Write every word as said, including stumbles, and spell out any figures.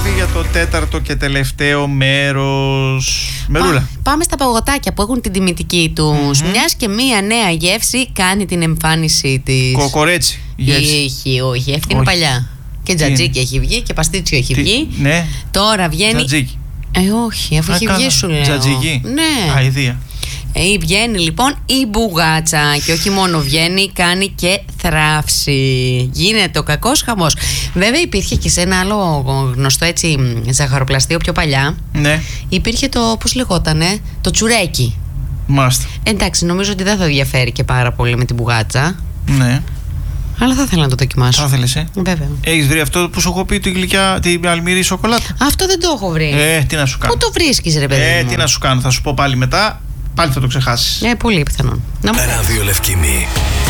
επιστροφή για το τέταρτο και τελευταίο μέρος. Μερούλα. Πά, πάμε στα παγωτάκια που έχουν την τιμητική τους. Mm-hmm. Μιας και μία νέα γεύση κάνει την εμφάνισή της. Κοκορέτσι. Έχει, όχι, αυτή είναι παλιά. Και τζατζίκι έχει βγει και παστίτσιο έχει Τι, βγει. Ναι. Τώρα βγαίνει. Τζατζίκι. Ε, όχι, αφού έχει βγει σου λέω. Τζατζίκι. Ναι. Αηδία. Ε, βγαίνει λοιπόν η μπουγάτσα και όχι μόνο βγαίνει, κάνει και θράψη. Γίνεται ο κακός χαμός. Βέβαια υπήρχε και σε ένα άλλο γνωστό έτσι ζαχαροπλαστείο πιο παλιά. Ναι. Υπήρχε το, πώς λεγότανε, το τσουρέκι. Μάλιστα. Εντάξει, νομίζω ότι δεν θα διαφέρει και πάρα πολύ με την μπουγάτσα. Ναι. Αλλά θα ήθελα να το δοκιμάσω. Θα ήθελες, ε. Βέβαια. Έχεις βρει αυτό που σου έχω πει, την γλυκιά, την αλμυρή σοκολάτα? Αυτό δεν το έχω βρει. Ε, τι να σου κάνω. Πού το βρίσκεις, ρε παιδί Ε, μου? τι να σου κάνω, θα σου πω πάλι μετά. Πάλι θα το ξεχάσεις. Ε, πολύ πιθανόν. Ραδιολευκήμι.